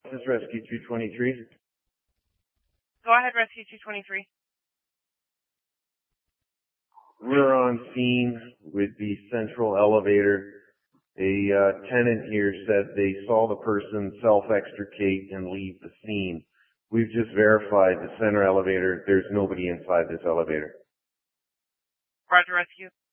This is Rescue 223. Go ahead, Rescue 223. We're on scene with the central elevator. A tenant here said they saw the person self-extricate and leave the scene. We've just verified the center elevator. There's nobody inside this elevator. Roger, Rescue.